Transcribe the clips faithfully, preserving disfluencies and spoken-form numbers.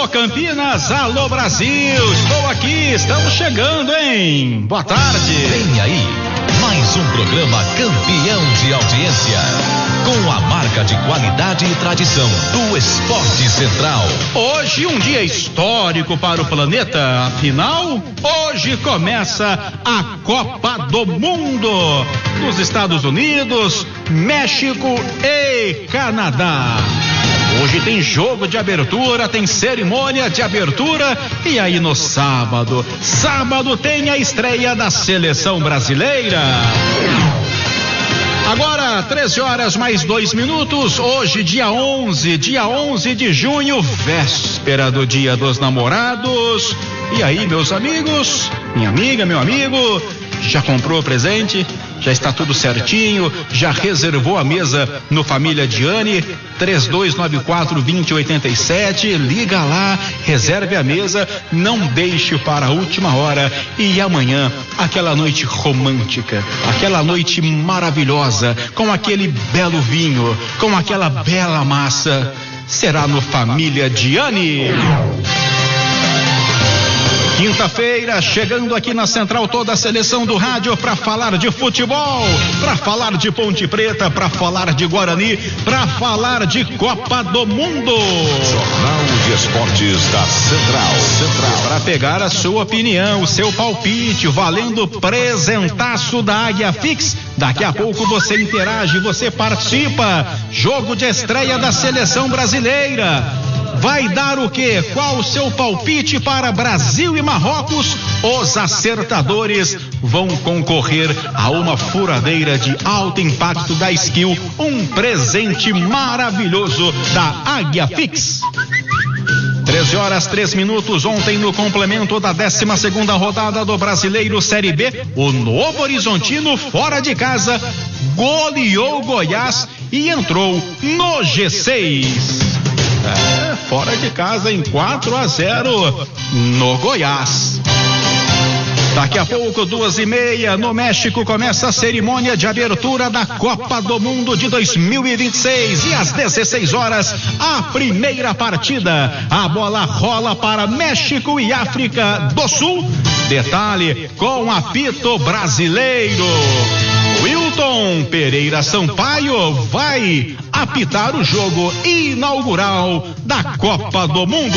Alô Campinas, alô Brasil, estou aqui, estamos chegando, hein? Boa tarde. Vem aí, mais um programa campeão de audiência, com a marca de qualidade e tradição do Esporte Central. Hoje um dia histórico para o planeta, afinal, hoje começa a Copa do Mundo, nos Estados Unidos, México e Canadá. Hoje tem jogo de abertura, tem cerimônia de abertura e aí no sábado, sábado tem a estreia da seleção brasileira. Agora, treze horas mais dois minutos, hoje dia onze, dia onze de junho, véspera do Dia dos Namorados. E aí, meus amigos, minha amiga, meu amigo, já comprou o presente? Já está tudo certinho, já reservou a mesa no Família Diane, três dois nove quatro, dois zero oito sete, liga lá, reserve a mesa, não deixe para a última hora. E amanhã, aquela noite romântica, aquela noite maravilhosa, com aquele belo vinho, com aquela bela massa, será no Família Diane. Quinta-feira, chegando aqui na Central toda a seleção do rádio para falar de futebol, para falar de Ponte Preta, para falar de Guarani, para falar de Copa do Mundo. Jornal de Esportes da Central. Central. Para pegar a sua opinião, o seu palpite, valendo presentaço da Águia Fix. Daqui a pouco você interage, você participa. Jogo de estreia da seleção brasileira. Vai dar o quê? Qual o seu palpite para Brasil e Marrocos? Os acertadores vão concorrer a uma furadeira de alto impacto da Skill, um presente maravilhoso da Águia Fix. treze horas, três minutos. Ontem, no complemento da décima segunda rodada do Brasileiro Série B, o Novo Horizontino, fora de casa, goleou Goiás e entrou no G seis. É, fora de casa em quatro a zero no Goiás. Daqui a pouco, duas e meia, no México, começa a cerimônia de abertura da Copa do Mundo de dois mil e vinte e seis. E às dezesseis horas, a primeira partida. A bola rola para México e África do Sul. Detalhe, com apito brasileiro. Wilton Pereira Sampaio vai apitar o jogo inaugural da Copa do Mundo.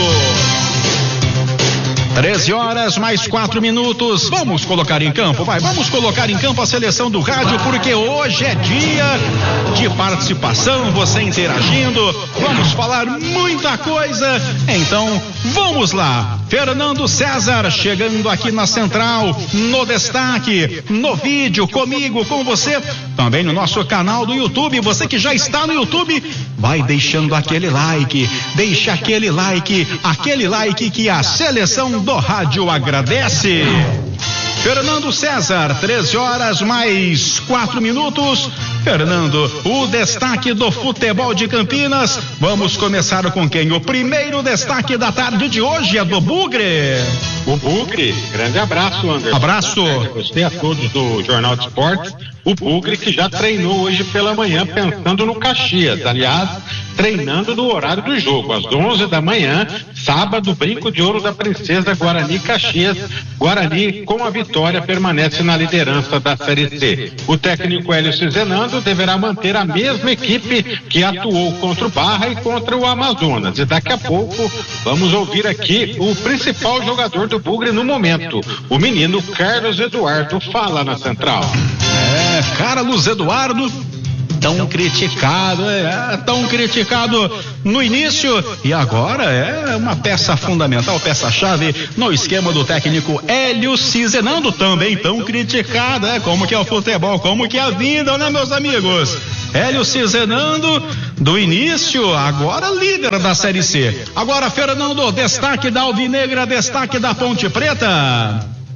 treze horas mais quatro minutos. Vamos colocar em campo, vai, vamos colocar em campo a seleção do rádio, porque hoje é dia de participação, você interagindo, vamos falar muita coisa, então vamos lá. Fernando César chegando aqui na Central, no destaque, no vídeo, comigo, com você, também no nosso canal do YouTube. Você que já está no YouTube, vai deixando aquele like, deixa aquele like, aquele like que a seleção do rádio agradece. Fernando César, treze horas mais quatro minutos. Fernando, o destaque do futebol de Campinas. Vamos começar com quem? O primeiro destaque da tarde de hoje é do Bugre. O Bugre, grande abraço, Anderson. Abraço. Gostei a todos do Jornal de Esportes. O Bugre que já treinou hoje pela manhã pensando no Caxias, aliás, treinando no horário do jogo, às onze da manhã, sábado, Brinco de Ouro da Princesa, Guarani Caxias. Guarani, com a vitória, permanece na liderança da Série C. O técnico Hélio Cizenando deverá manter a mesma equipe que atuou contra o Barra e contra o Amazonas. E daqui a pouco vamos ouvir aqui o principal jogador do Bugre no momento, o menino Carlos Eduardo, fala na Central. É, Carlos Eduardo, tão criticado, é, tão criticado no início e agora é uma peça fundamental, peça-chave no esquema do técnico Hélio Cizenando, também tão criticado, é, como que é o futebol, como que é a vida, né, meus amigos? Hélio Cizenando, do início, agora líder da Série C. Agora, Fernando, destaque da Alvinegra, destaque da Ponte Preta.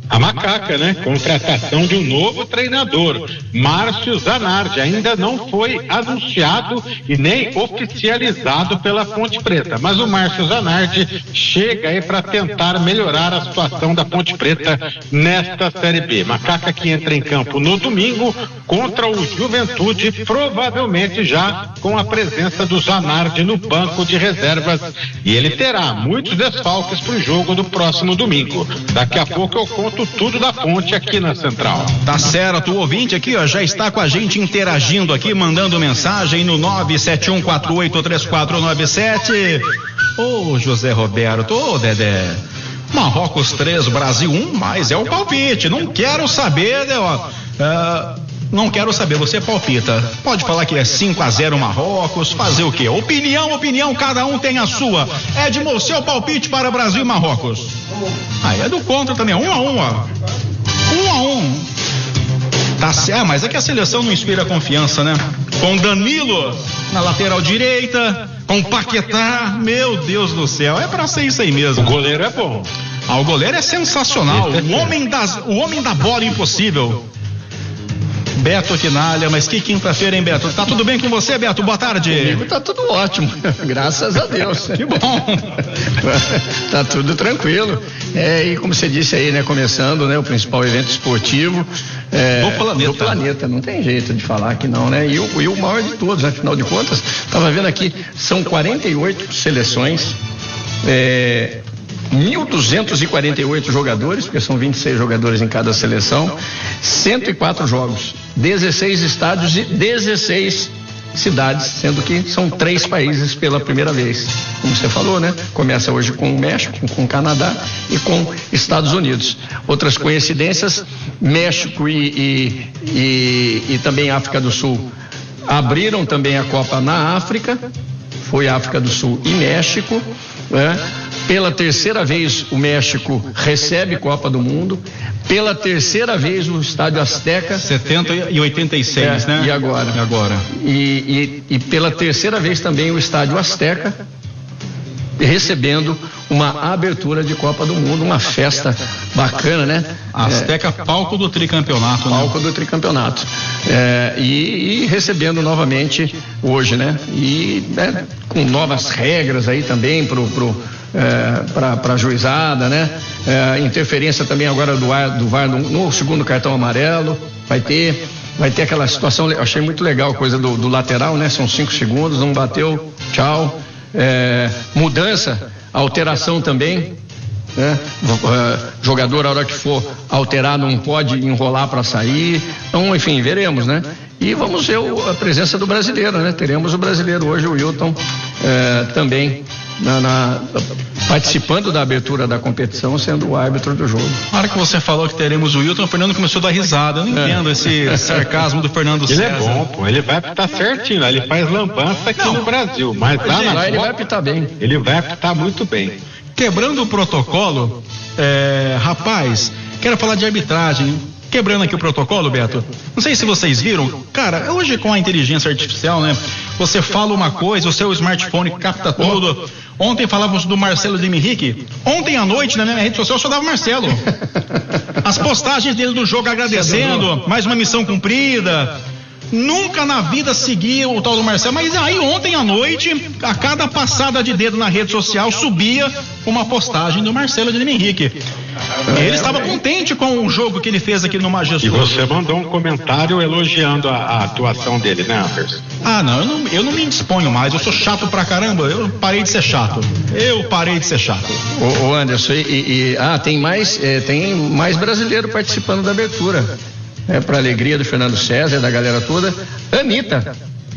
A Macaca, né? Contratação de um novo treinador, Márcio Zanardi, ainda não foi anunciado e nem oficializado pela Ponte Preta, mas o Márcio Zanardi chega aí para tentar melhorar a situação da Ponte Preta nesta Série B. Macaca que entra em campo no domingo contra o Juventude, provavelmente já com a presença do Zanardi no banco de reservas, e ele terá muitos desfalques para o jogo do próximo domingo. Daqui a pouco eu conto tudo da Ponte aqui na Central. Tá certo, o ouvinte aqui, ó, já está com a gente interagindo aqui, mandando mensagem no nove sete um quatro oito três quatro nove sete. Ô, José Roberto, ô, Dedé. Marrocos três, Brasil um, mas é o palpite. Não quero saber, né, ó. Uh, não quero saber, você palpita. Pode falar que é cinco a zero Marrocos, fazer o quê? Opinião, opinião, cada um tem a sua. Edmo, seu palpite para Brasil e Marrocos. Ah, é do contra também, um a um, ó. Um a um. Tá certo, mas é que a seleção não inspira confiança, né? Com Danilo na lateral direita, com Paquetá, meu Deus do céu, é pra ser isso aí mesmo. O goleiro é bom. Ah, o goleiro é sensacional, o homem, das, o homem da bola impossível. Beto Quinalha, mas que quinta-feira, hein, Beto? Tá tudo bem com você, Beto? Boa tarde. Comigo tá tudo ótimo, graças a Deus. Que bom. Tá tudo tranquilo. É, e como você disse aí, né, começando, né, o principal evento esportivo é, do planeta. Do planeta, não tem jeito de falar que não, né? E o, e o maior de todos, afinal de contas, tava vendo aqui, são quarenta e oito seleções, é, mil duzentos e quarenta e oito jogadores, porque são vinte e seis jogadores em cada seleção, cento e quatro jogos, dezesseis estádios e dezesseis cidades, sendo que são três países pela primeira vez. Como você falou, né? Começa hoje com o México, com o Canadá e com Estados Unidos. Outras coincidências, México e, e, e, e também África do Sul abriram também a Copa na África, foi África do Sul e México, né? Pela terceira vez o México recebe Copa do Mundo. Pela terceira vez o Estádio Azteca. setenta e oitenta e seis, é, né? E agora? E agora. E, e, e pela terceira vez também o Estádio Azteca recebendo uma abertura de Copa do Mundo, uma festa bacana, né? Azteca, é, palco do tricampeonato, né? Palco do tricampeonato. É, e, e recebendo novamente hoje, né? E né, com novas regras aí também pro, pro É, para a juizada, né? É, interferência também agora do, ar, do V A R no, no segundo cartão amarelo, vai ter, vai ter aquela situação, eu achei muito legal a coisa do, do lateral, né? São cinco segundos, não bateu, tchau. É, mudança, alteração também, né? É, jogador a hora que for alterar não pode enrolar para sair, então enfim, veremos, né? E vamos ver o, a presença do brasileiro, né? Teremos o brasileiro hoje, o Wilton, é, também Na, na, participando da abertura da competição, sendo o árbitro do jogo. Na hora que você falou que teremos o Wilton, o Fernando começou a dar risada. Eu não é. entendo esse sarcasmo do Fernando ele César. Ele é bom, pô. Ele vai apitar certinho, ele faz lambança aqui não. no Brasil, mas lá, na lá ele vai apitar bem. Ele vai apitar muito bem. Quebrando o protocolo, é, rapaz, quero falar de arbitragem. Quebrando aqui o protocolo, Beto, não sei se vocês viram, cara, hoje com a inteligência artificial, né, você fala uma coisa, o seu smartphone capta tudo. Ontem falávamos do Marcelo de Henrique, ontem à noite na minha rede social eu só dava Marcelo. As postagens dele do jogo agradecendo, mais uma missão cumprida. Nunca na vida segui o tal do Marcelo, mas aí ontem à noite, a cada passada de dedo na rede social, subia uma postagem do Marcelo de Henrique. Ele estava contente com o jogo que ele fez aqui no Majestoso. E você mandou um comentário elogiando a, a atuação dele, né, Anderson? Ah, não eu, não, eu não me disponho mais, eu sou chato pra caramba, eu parei de ser chato. Eu parei de ser chato. Ô, ô Anderson, e, e, ah, tem mais, é, tem mais brasileiro participando da abertura. É, para alegria do Fernando César, da galera toda, Anitta.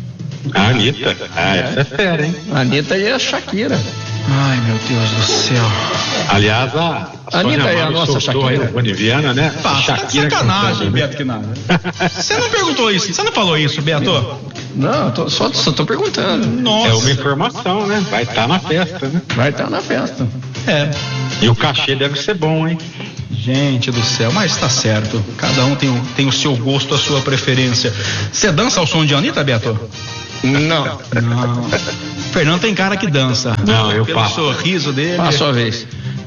A Anitta, ah, essa é fera, hein? A Anitta e a Shakira. Ai, meu Deus do céu. Aliás, a, a Anitta é a nossa Shakira. Boliviana, né? Pá, Shakira tá de sacanagem, Beto, que nada. Você não perguntou isso, você não falou isso, Beto? Não, tô, só, só tô perguntando. Nossa. É uma informação, né? Vai estar tá na festa, né? Vai estar tá na festa. É. E o cachê deve ser bom, hein? Gente do céu, mas tá certo. Cada um tem o, tem o seu gosto, a sua preferência. Você dança ao som de Anitta, Beto? Não. Não. Fernando tem cara que dança. Não, eu Pelo faço. sorriso dele. Passa a vez.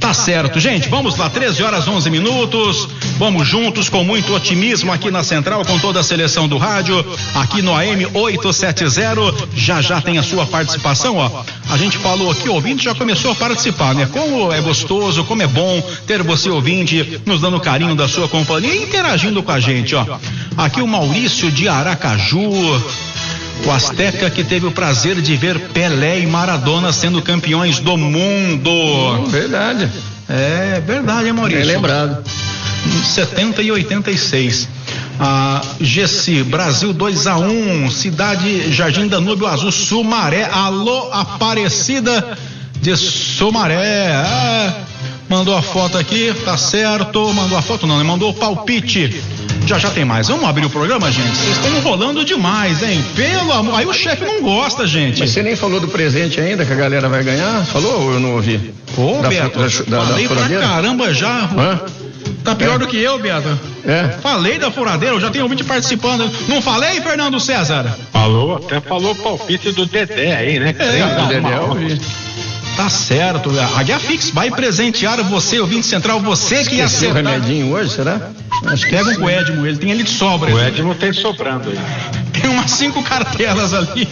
Tá certo, gente, vamos lá, treze horas onze minutos, vamos juntos com muito otimismo aqui na Central, com toda a seleção do rádio, aqui no A M oitocentos e setenta, já já tem a sua participação, ó, a gente falou aqui, o ouvinte já começou a participar, né, como é gostoso, como é bom ter você ouvinte, nos dando carinho da sua companhia e interagindo com a gente, ó, aqui o Maurício de Aracaju, o Azteca que teve o prazer de ver Pelé e Maradona sendo campeões do mundo. Hum, verdade. É verdade, é Maurício. Bem lembrado. setenta e oitenta e seis. Ah, Gessi, Brasil dois a um, Cidade Jardim Danúbio Azul, Sumaré. Alô, Aparecida de Sumaré. Ah, mandou a foto aqui, tá certo. Mandou a foto, não, né? Mandou o palpite. Já já tem mais. Vamos abrir o programa, gente? Vocês estão enrolando demais, hein? Pelo amor. Aí o chefe não gosta, gente. Mas você nem falou do presente ainda que a galera vai ganhar? Falou ou eu não ouvi? Ô, da, Beto, da, da, falei da pra caramba já. Hã? Tá pior é. do que eu, Beto. É. Falei da furadeira, eu já tenho ouvinte participando. Não falei, Fernando César? Falou, até falou o palpite do Dedé aí, né? É, o Dedé eu ouvi. Tá certo. A Águia Fix vai presentear você, ouvinte central, você que ia Esqueceu o acertar. remedinho hoje, será? Acho que pega com o Edmo, ele tem ele de sobra. O Edmo tem sobrando aí. Tem umas cinco cartelas ali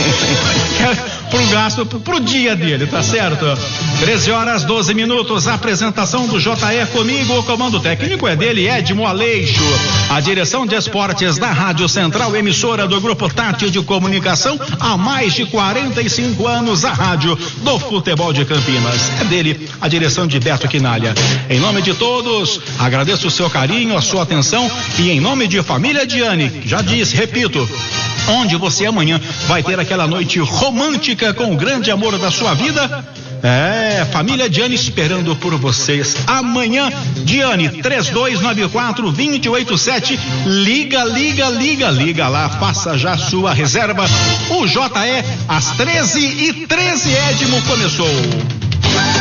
pro gasto, pro dia dele, tá certo? treze horas, doze minutos, a apresentação do J E comigo, o comando técnico é dele, Edmo Aleixo. A direção de esportes da Rádio Central, emissora do Grupo Tati de Comunicação, há mais de quarenta e cinco anos, a rádio do futebol de Campinas. É dele, a direção de Beto Quinalha. Em nome de todos, agradeço o seu carinho, a sua atenção e em nome de Família Diani, já disse, repito, onde você amanhã vai ter aquela noite romântica com o grande amor da sua vida. É, Família Diani esperando por vocês. Amanhã, Diani, três dois nove quatro, dois zero oito sete. Liga, liga, liga, liga lá. Faça já sua reserva. O J E, às treze e treze, Edmo começou.